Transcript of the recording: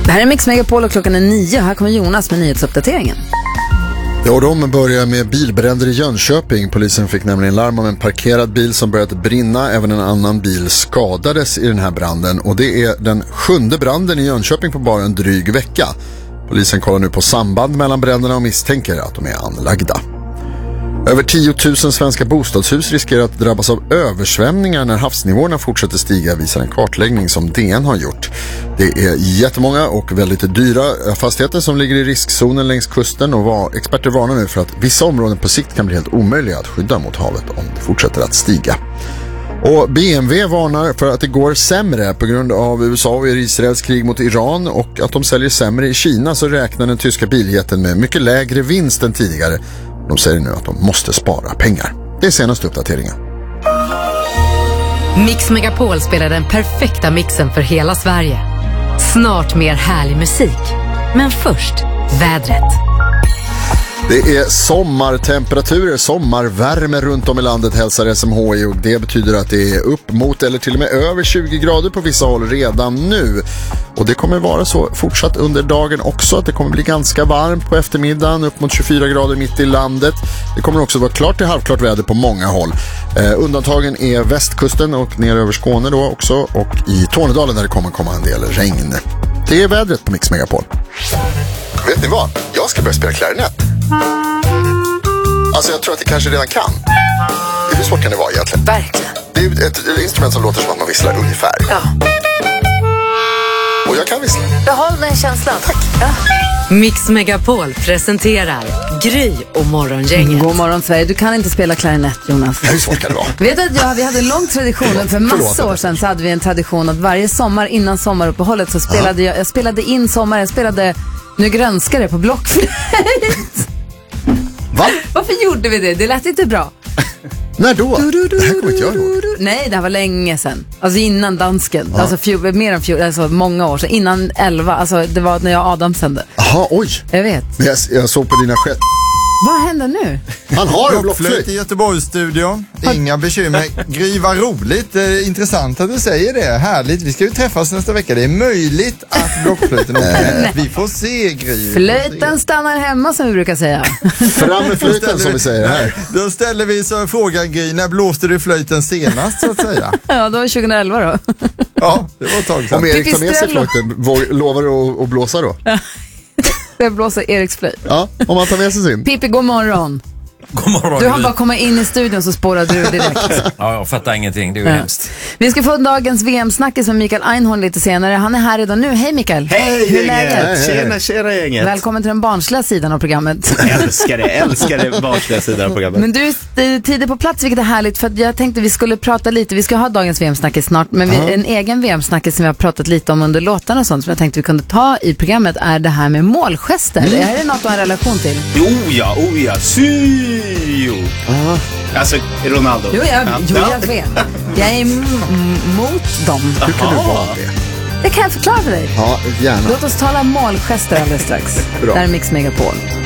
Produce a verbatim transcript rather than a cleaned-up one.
Det här är Mix Megapol och klockan är nio. Här kommer Jonas med nyhetsuppdateringen. Ja, de börjar med bilbränder i Jönköping. Polisen fick nämligen larm om en parkerad bil som började brinna. Även en annan bil skadades i den här branden. Och det är den sjunde branden i Jönköping på bara en dryg vecka. Polisen kollar nu på samband mellan bränderna och misstänker att de är anlagda. Över tio tusen svenska bostadshus riskerar att drabbas av översvämningar när havsnivåerna fortsätter stiga, visar en kartläggning som D N har gjort. Det är jättemånga och väldigt dyra fastigheter som ligger i riskzonen längs kusten, och var, experter varnar nu för att vissa områden på sikt kan bli helt omöjliga att skydda mot havet om det fortsätter att stiga. Och B M W varnar för att det går sämre på grund av U S A och Israels krig mot Iran, och att de säljer sämre i Kina, så räknar den tyska biljätten med mycket lägre vinst än tidigare. De säger nu att de måste spara pengar. Det är senaste uppdateringen. Mix Megapol spelar den perfekta mixen för hela Sverige. Snart mer härlig musik. Men först, vädret. Det är sommartemperaturer, sommarvärme runt om i landet, hälsar S M H I, och det betyder att det är upp mot eller till och med över tjugo grader på vissa håll redan nu. Och det kommer vara så fortsatt under dagen också, att det kommer bli ganska varmt på eftermiddagen, upp mot tjugofyra grader mitt i landet. Det kommer också vara klart till halvklart väder på många håll. Eh, undantagen är västkusten och ner över Skåne då också, och i Tornedalen där det kommer komma en del regn. Det är vädret på Mix Megapol. Vet ni vad? Jag ska börja spela klarinett. Alltså jag tror att det kanske redan kan. Hur svårt kan det vara egentligen? Verkligen. Det är ett, ett instrument som låter som att man visslar ungefär. Ja. Och jag kan vissla. Behåll den känslan. Tack. Ja. Mix Megapol presenterar Gry och Morgongänget. God morgon Sverige. Du kan inte spela klarinett, Jonas. Hur svårt kan det vara? Vet du att ja, vi hade en lång tradition, för massa år sedan så hade vi en tradition att varje sommar innan sommaruppehållet så spelade jag, jag spelade in sommar, jag spelade Nu grönskar det på blockflöjt. Va? Varför gjorde vi det? Det lät inte bra. När då? Det här kommer inte jag ihåg. Nej, det här var länge sedan. Alltså innan dansken. Ja. Alltså fjol, mer än fjol, alltså många år sedan. Innan elva, alltså det var när jag Adam sände. Jaha, oj. Jag vet. Men jag, jag såg på dina skett. Vad händer nu? Han har en blockflöjt blockflöjt i Göteborgsstudion. Inga bekymmer. Gry, vad roligt. Eh, intressant att du säger det. Härligt. Vi ska ju träffas nästa vecka. Det är möjligt att blockflöjten åker. Vi får se, Gry. Flöjten stannar hemma, som vi brukar säga. Fram med flöjten, som vi säger här. Då ställer vi så frågan, Gry, när blåste du flöjten senast, så att säga? Ja, det var tjugoelva då. Ja, det var ett tag sedan. Om Erik tar med sig flöjten, vår- lovar du att blåsa då? Jag blåser Eriks flöjt. Ja, om han tar med sig sin. Pippi, god morgon. God morgon. Du har bara kommit in i studion så spårar du direkt. Ja, jag fattar ingenting, det är ju Ja. hemskt. Vi ska få dagens V M-snackis med Mikael Einhorn lite senare. Han är här redan nu. Hej Mikael. Hej Hur är läget? gänget! Tjena, tjena gänget! Välkommen till den barnsliga sidan av programmet. Älskar det, älskar det barnsliga sidan av programmet. Men du är tidigt på plats, vilket är härligt, för att jag tänkte vi skulle prata lite, vi ska ha dagens V M-snackis snart, men vi, en egen V M-snackis som vi har pratat lite om under låtarna och sånt som jag tänkte vi kunde ta i programmet är det här med målgester. Mm. Är det något du har en relation till? Oh ja, oh ja, syo! Aha. Alltså, Ronaldo. Jo, jag, Ja. jo, Ja. jag vet. Jag är m- m- mot dem. Hur kan du vara det? Det kan jag förklara för dig. Ja, gärna. Låt oss tala målgester alldeles strax. Bra. Där är Mix Megapol.